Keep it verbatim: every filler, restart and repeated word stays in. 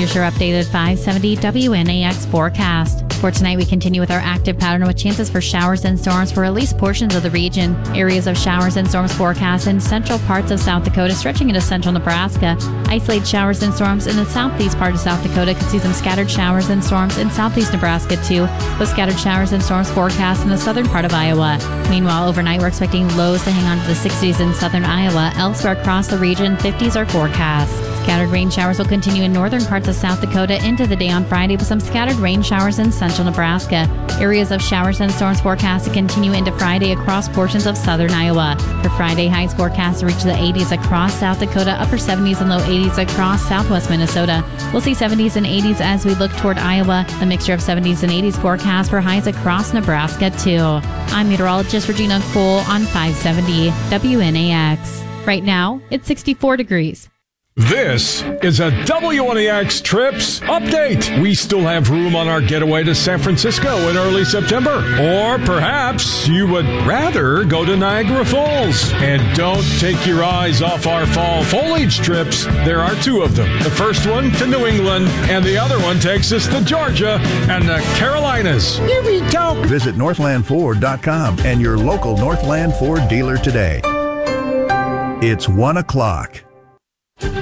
Here's your updated five seventy W N A X forecast. For tonight, we continue with our active pattern with chances for showers and storms for at least portions of the region. Areas of showers and storms forecast in central parts of South Dakota, stretching into central Nebraska. Isolated showers and storms in the southeast part of South Dakota. Could see some scattered showers and storms in southeast Nebraska too, with scattered showers and storms forecast in the southern part of Iowa. Meanwhile, overnight, we're expecting lows to hang on to the sixties in southern Iowa. Elsewhere across the region, fifties are forecast. Scattered rain showers will continue in northern parts of South Dakota into the day on Friday, with some scattered rain showers in central Nebraska. Areas of showers and storms forecast to continue into Friday across portions of southern Iowa. For Friday, highs forecast to reach the eighties across South Dakota, upper seventies and low eighties across southwest Minnesota. We'll see seventies and eighties as we look toward Iowa. A mixture of seventies and eighties forecast for highs across Nebraska, too. I'm meteorologist Regina Cole on five seventy W N A X. Right now, it's sixty-four degrees. This is a W N A X Trips update. We still have room on our getaway to San Francisco in early September. Or perhaps you would rather go to Niagara Falls. And don't take your eyes off our fall foliage trips. There are two of them. The first one to New England, and the other one takes us to Georgia and the Carolinas. Here we go. Visit northland ford dot com and your local Northland Ford dealer today. It's one o'clock.